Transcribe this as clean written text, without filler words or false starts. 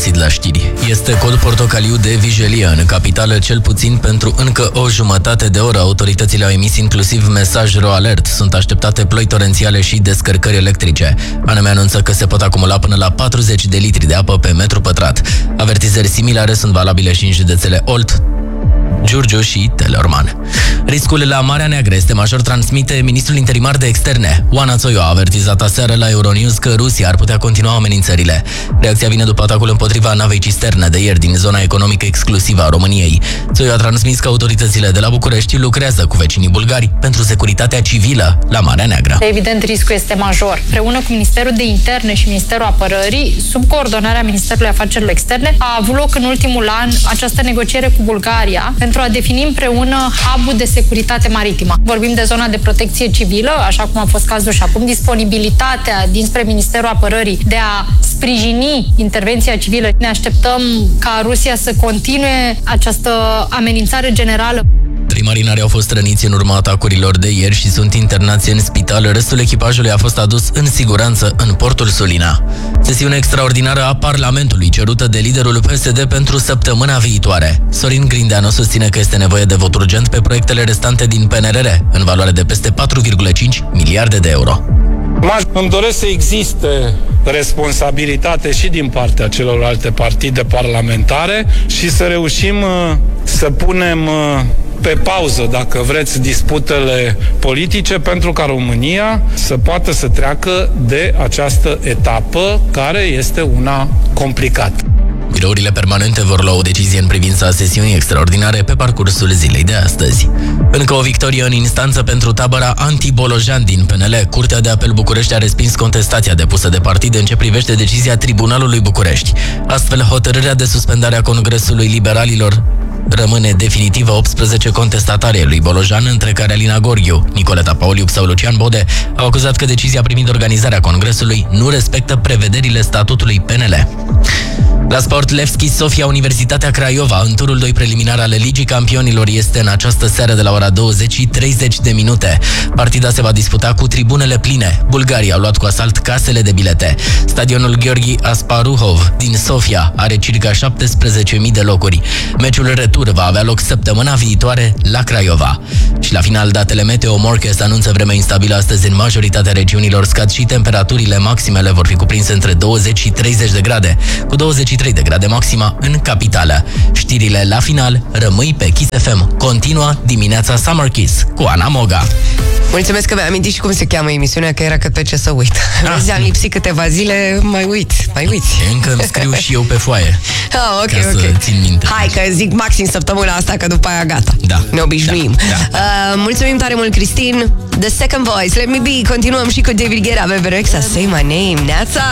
găsit la știri. Este cod portocaliu de vijelie în capitală, cel puțin pentru încă o jumătate de oră. Autoritățile au emis inclusiv mesaj ro-alert. Sunt așteptate ploi torențiale și descărcări electrice. ANM anunță că se pot acumula până la 40 de litri de apă pe metru pătrat. Avertizări similare sunt valabile și în județele Olt, Giurgiu și Teleorman. Riscul la Marea Neagră este major, transmite ministrul interimar de externe. Oana Țoiu a avertizat aseară la Euronews că Rusia ar putea continua amenințările. Reacția vine după atacul împotriva navei cisternă de ieri din zona economică exclusivă a României. Țoiu a transmis că autoritățile de la București lucrează cu vecinii bulgari pentru securitatea civilă la Marea Neagră. Evident, riscul este major. Împreună cu Ministerul de Interne și Ministerul Apărării, sub coordonarea Ministerului Afacerilor Externe, a avut loc în ultimul an această negociere cu Bulgaria pentru a defini împreună hub-ul de securitate maritimă. Vorbim de zona de protecție civilă, așa cum a fost cazul și acum, disponibilitatea dinspre Ministerul Apărării de a sprijini intervenția civilă. Ne așteptăm ca Rusia să continue această amenințare generală. 3 marinari au fost răniți în urma atacurilor de ieri și sunt internați în spital. Restul echipajului a fost adus în siguranță în portul Sulina. Sesiune extraordinară a Parlamentului cerută de liderul PSD pentru săptămâna viitoare. Sorin Grindeanu susține că este nevoie de vot urgent pe proiectele restante din PNRR, în valoare de peste 4,5 miliarde de euro. Îmi doresc să existe responsabilitate și din partea celorlalte partide parlamentare și să reușim să punem pe pauză, dacă vreți, disputele politice pentru ca România să poată să treacă de această etapă care este una complicată. Birourile permanente vor lua o decizie în privința sesiunii extraordinare pe parcursul zilei de astăzi. Încă o victorie în instanță pentru tabăra anti-Bolojan din PNL. Curtea de Apel București a respins contestația depusă de partid în ce privește decizia Tribunalului București. Astfel, hotărârea de suspendare a Congresului Liberalilor rămâne definitivă. 18 contestatari lui Bolojan, între care Alina Gorghiu, Nicoleta Pauliuc sau Lucian Bode, au acuzat că decizia privind organizarea Congresului nu respectă prevederile statutului PNL. La sport, Levski Sofia, Universitatea Craiova, în turul 2 preliminar ale Ligii Campionilor, este în această seară de la ora 20:30. Partida se va disputa cu tribunele pline. Bulgarii au luat cu asalt casele de bilete. Stadionul Gheorghi Asparuhov din Sofia are circa 17.000 de locuri. Meciul retur va avea loc săptămâna viitoare la Craiova. Și la final, datele meteo. Morkes anunță vreme instabilă astăzi în majoritatea regiunilor. Scad și temperaturile, maximele vor fi cuprinse între 20 și 30 de grade, cu 23 de grade maxima în capitală. Știrile la final rămâi pe Kiss FM. Continuă dimineața Summer Kiss cu Ana Moga. Mulțumesc că mi-ai amintit și cum se cheamă emisiunea, că era că pe ce să uit. Vezi, am lipsit câteva zile, mai uiți. Încă îmi scriu și eu pe foaie. Ok. Să țin minte. Hai că zic maxim săptămâna asta, că după aia gata. Da. Ne obișnuim. Da. Mulțumim tare mult, Cristin. The Second Voice, Let Me Be. Continuăm și cu David Guetta, Bebe Rexha, Say My Name. Neața!